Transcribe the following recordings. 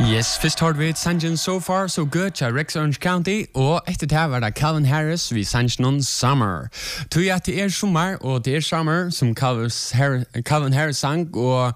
Yes, først hørte vi sangen So Far So Good til Rex Orange County, og etter det var det Calvin Harris vi sangen on Summer. Tog jeg at det sommer, og det Summer som Calvin Harris sang, og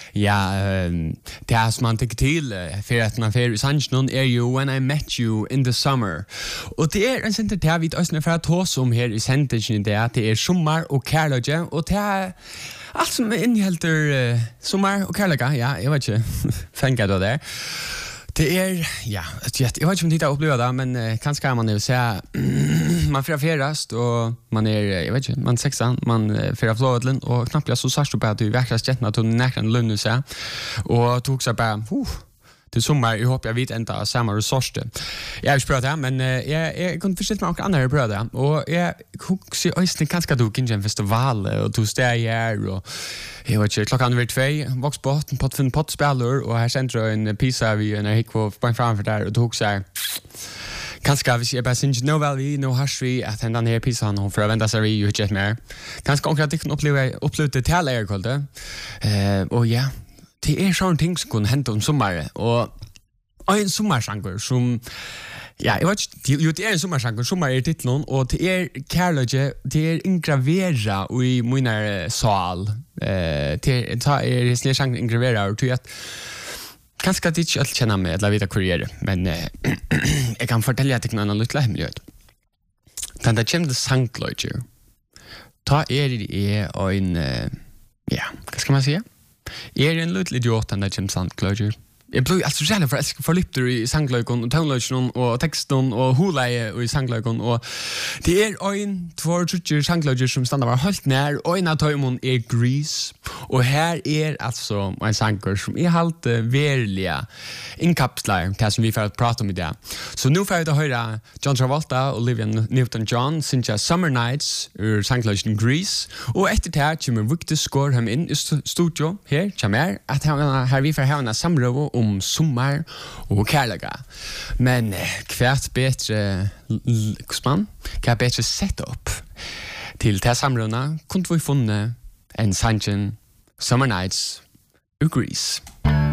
ja, det som han tenker til for at man får i sangen jo When I Met You in the Summer. Og det en senter til vi også for å ta oss om her i senteringen det sommer og kærlighet, og det allt som innehelter sommar och kärleka, ja, jag vet inte, fänkar då där. Det ja, jag vet inte om det upplever det, men kanske man ju säga man ferast och man jag vet inte, man sexan, man ferar flådlen och knappt jag så sarst på att du verkligen jättna att näkran lunde så och tog så bara till sommar, jag hoppas jag vet inte av samma resurser. Jag har prövat det, men jag kunde förstå mig andra pröva det. Och jag ser östning ganska duk in i en festival och tog steg här och jag vet inte, klockan var 2, voxbot, pottspelare och här centrar en pizza vi när jag gick på framför där och tog så här kanske vi ser bara syns no väl no hashri att den här pizzan hon förväntar sig ju inte mer. Kanske konkret det kan uppleva till här kolde. Och ja, det sån ting som kan hända sommar och en sommarsanger som ja, jag vet ju det en sommarsanger sommar titeln och det kärleke det ingravera i mina sal det tar släng ingravera och att kanske det inte alls känna med att veta hur men jag kan fortälja att det kan en lite hemlighet. Den där kände sanklöjer ta en ja, vad ska man säga? En liten idiot den där Jim Sandclosure. Jag blir alltså själv för lipter i sanglögon och tonlögon och texten och hulaje i sanglögon och det en 2-3 sanglöger som stannar var helt när och en av dem Grease och här alltså en sanger som helt verkliga inkapslar det som vi får att prata om idag. Så nu får vi att höra John Travolta och Olivia Newton-John synja Summer Nights ur sanglögen Grease och efter det här kommer Victor Score hem in i studio här kommer att här vi får ha en samråd om sommar och kärleka. Men kvärt bättre kusman, kan bättre setup till det samrådna kunde vi funna en sangen Summer Nights ur Grease.